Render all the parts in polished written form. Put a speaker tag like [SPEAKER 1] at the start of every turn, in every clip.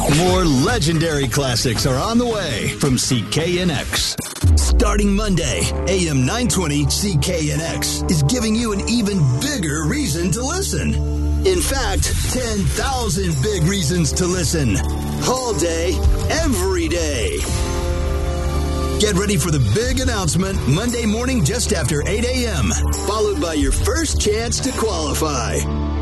[SPEAKER 1] More legendary classics are on the way from CKNX. Starting Monday, AM 920 CKNX is giving you an even bigger reason to listen. In fact, 10,000 big reasons to listen. All day, every day. Get ready for the big announcement Monday morning just after 8 a.m., followed by your first chance to qualify.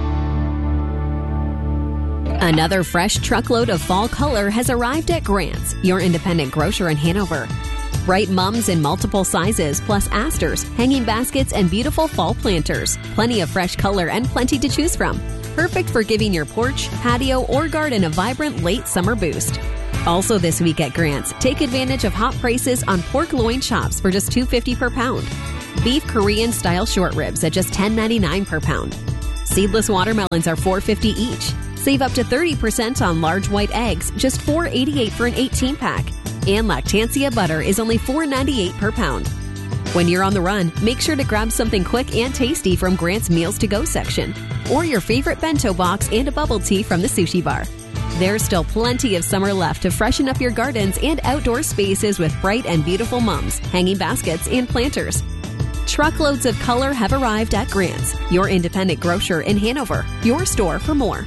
[SPEAKER 2] Another fresh truckload of fall color has arrived at Grant's, your independent grocer in Hanover. Bright mums in multiple sizes, plus asters, hanging baskets, and beautiful fall planters. Plenty of fresh color and plenty to choose from. Perfect for giving your porch, patio, or garden a vibrant late summer boost. Also this week at Grant's, take advantage of hot prices on pork loin chops for just $2.50 per pound. Beef Korean-style short ribs at just $10.99 per pound. Seedless watermelons are $4.50 each. Save up to 30% on large white eggs, just $4.88 for an 18-pack. And Lactancia butter is only $4.98 per pound. When you're on the run, make sure to grab something quick and tasty from Grant's Meals to Go section, or your favorite bento box and a bubble tea from the sushi bar. There's still plenty of summer left to freshen up your gardens and outdoor spaces with bright and beautiful mums, hanging baskets, and planters. Truckloads of color have arrived at Grant's, your independent grocer in Hanover. Your store for more.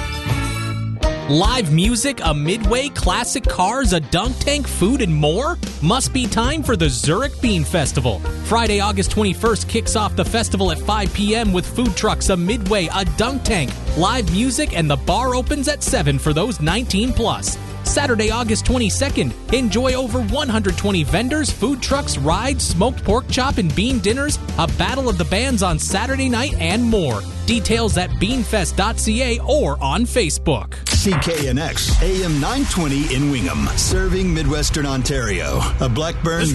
[SPEAKER 3] Live music, a Midway, classic cars, a dunk tank, food, and more? Must be time for the Zurich Bean Festival. Friday, August 21st kicks off the festival at 5 p.m. with food trucks, a Midway, a dunk tank, live music, and the bar opens at 7 for those 19 plus. Saturday, August 22nd, enjoy over 120 vendors, food trucks, rides, smoked pork chop and bean dinners, a battle of the bands on Saturday night, and more. Details at beanfest.ca or on Facebook.
[SPEAKER 1] CKNX AM 920 in Wingham, serving Midwestern Ontario. A Blackburn